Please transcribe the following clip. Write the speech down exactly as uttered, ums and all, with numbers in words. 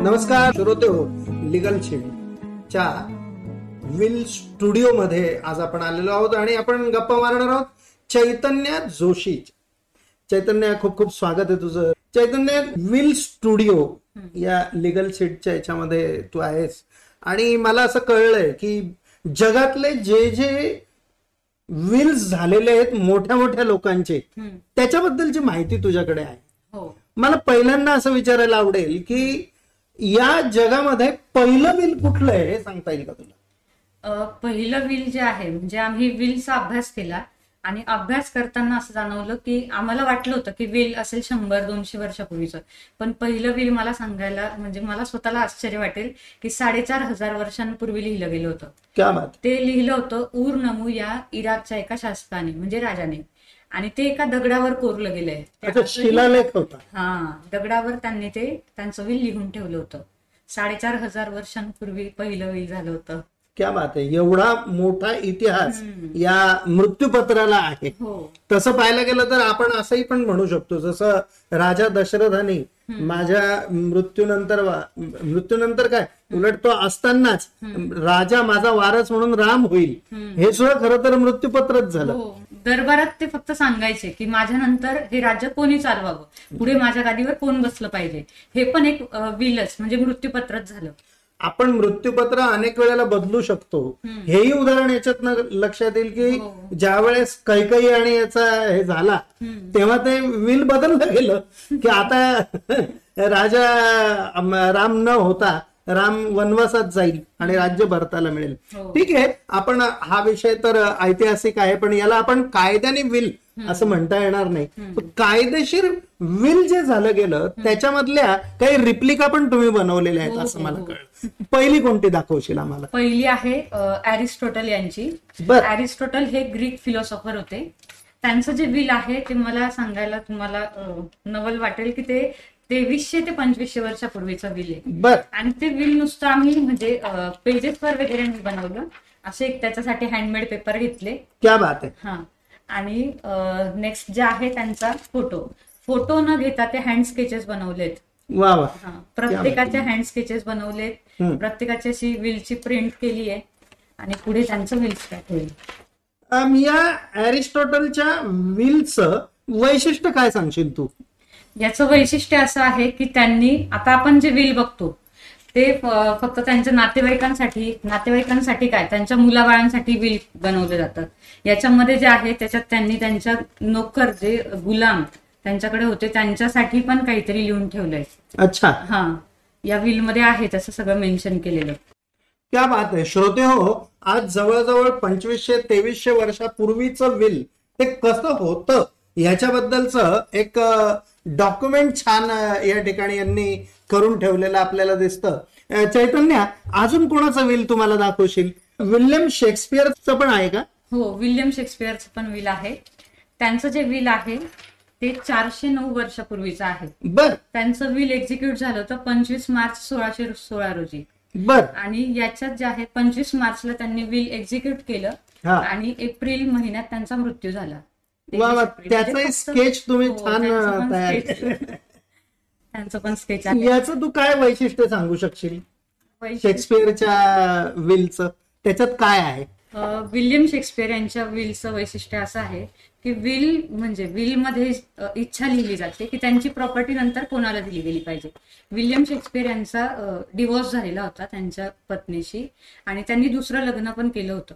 नमस्कार श्रोते हो, लिगल शीटच्या विल स्टुडिओ मध्ये आज आपण आलेलो आहोत आणि आपण गप्पा मारणार आहोत चैतन्य जोशी. चैतन्य, खूप खूप स्वागत आहे तुझं. चैतन्य, विल स्टुडिओ या लिगल शीटच्या याच्यामध्ये तू आहेस आणि मला असं कळलंय की जगातले जे जे विल्स झालेले आहेत मोठ्या मोठ्या लोकांचे, त्याच्याबद्दलची माहिती तुझ्याकडे आहे. मला पहिल्यांदा असं विचारायला आवडेल की या जगामध्ये पहिलं विल कुठलं आहे हे सांगता येईल का तुला? पहिलं विल जे आहे म्हणजे आम्ही विलचा अभ्यास केला आणि अभ्यास करताना असं जाणवलं की आम्हाला वाटलं होतं की विल असेल शंभर दोनशे वर्षापूर्वीचं, पण पहिलं विल मला सांगायला म्हणजे मला स्वतःला आश्चर्य वाटेल की साडेचार हजार वर्षांपूर्वी लिहिलं गेलं होतं. क्या बात. ते लिहिलं होतं उर नमू या इराकच्या एका शासकाने म्हणजे राजाने, आणि ते एका दगडावर कोरलं गेलंय. शिलालेख होता. हा, दगडावर त्यांनी ते त्यांचं विल लिहून ठेवलं होतं. साडेचार हजार वर्षांपूर्वी पहिलं विल झालं होतं. क्या बात आहे. एवढा मोठा इतिहास या मृत्यूपत्राला आहे. तसं पाहायला गेलं तर आपण असंही पण म्हणू शकतो, जसं राजा दशरथाने माझ्या मृत्यूनंतर मृत्यूनंतर काय उलट तो असतानाच राजा माझा वारस म्हणून राम होईल, हे सुद्धा खरं तर मृत्यूपत्रच झालं. दरबारात ते फक्त सांगायचे की माझ्या नंतर हे राज्य कोणी चालवावं, पुढे माझ्या गादीवर कोण बसलं पाहिजे, हे पण एक विलच म्हणजे मृत्यूपत्रच झालं. आपण मृत्यूपत्र अनेक वेळेला बदलू शकतो, हेही उदाहरण याच्यात लक्षात येईल की ज्या वेळेस कैकई आणि याचा हे झाला तेव्हा ते विल बदललं गेलं की आता राजा राम न होता राम वनवासात जाईल आणि राज्य भरताला मिळेल. ठीक आहे, आपण हा विषय तर ऐतिहासिक आहे, पण याला आपण कायद्याने विल असं म्हणता येणार नाही. कायदेशीर विल जे झालं गेलं त्याच्यामधल्या काही रिप्लिका पण तुम्ही बनवलेल्या आहेत असं मला कळलं. पहिली कोणती दाखवशील आम्हाला? पहिली आहे अरिस्टॉटल यांची. अरिस्टॉटल हे ग्रीक फिलॉसॉफर होते. त्यांचं जे विल आहे ते मला सांगायला तुम्हाला नवल वाटेल की ते तेवीसशे ते पंचवीसशे वर्षापूर्वीचं विल आहे. आणि ते विल नुसतं आम्ही म्हणजे पेजेसवर वगैरे बनवलं, असे एक त्याच्यासाठी हँडमेड पेपर घेतले. क्या बात आहे. हा, आणि नेक्स्ट जे आहे त्यांचा फोटो फोटो न घेता ते हँड स्केचेस बनवलेत. वा वा. प्रत्येकाचे हँड स्केचेस बनवलेत, प्रत्येकाची अशी विलची प्रिंट केली आहे आणि पुढे त्यांचं विल स्टार्ट होईल. या अरिस्टॉटलच्या विलचं वैशिष्ट्य काय सांगशील तू? याचं वैशिष्ट्य असं आहे की त्यांनी आता आपण जे विल बघतो ते फक्त त्यांच्या नातेवाईकांसाठी नातेवाईकांसाठी काय त्यांच्या मुलाबाळांसाठी विल बनवले जातात. याच्यामध्ये जे आहे त्याच्यात त्यांनी त्यांच्या नोकर जे गुलाम त्यांच्याकडे होते त्यांच्यासाठी पण काहीतरी लिहून ठेवलंय. अच्छा. हा, या विल मध्ये आहे तसं सगळं मेन्शन केलेलं. क्या बात आहे. श्रोते हो, आज जवळजवळ पंचवीसशे तेवीसशे वर्षापूर्वीचं विल ते कसं होतं याच्याबद्दलचं एक डॉक्युमेंट छान या ठिकाणी यांनी करून ठेवलेलं आपल्याला दिसतं. चैतन्य, अजून कोणाचं विल तुम्हाला दाखवशील? विल्यम शेक्सपियरचं पण आहे का? हो, विल्यम शेक्सपियरचं पण विल आहे. त्यांचं जे विल आहे ते चारशे नऊ वर्षापूर्वीचं आहे. बर. त्यांचं विल एक्झिक्यूट झालं होतं पंचवीस मार्च सोळाशे सोळा रोजी. बर. आणि याच्यात जे आहे पंचवीस मार्चला त्यांनी विल एक्झिक्यूट केलं आणि एप्रिल महिन्यात त्यांचा मृत्यू झाला. त्याचं स्केच तुम्ही छान तयार केलं. त्यांचं पण स्केच आहे. याचं तू काय वैशिष्ट्य सांगू शकशील शेक्सपियरच्या विलचं? त्याच्यात काय आहे? विल्यम शेक्सपियर यांच्या विलचं वैशिष्ट्य असं आहे की विल म्हणजे विल मध्ये इच्छा लिहिली जाते की त्यांची प्रॉपर्टी नंतर कोणाला दिली गेली पाहिजे. विल्यम शेक्सपियर यांचा डिवोर्स झालेला होता त्यांच्या पत्नीशी आणि त्यांनी दुसरं लग्न पण केलं होतं.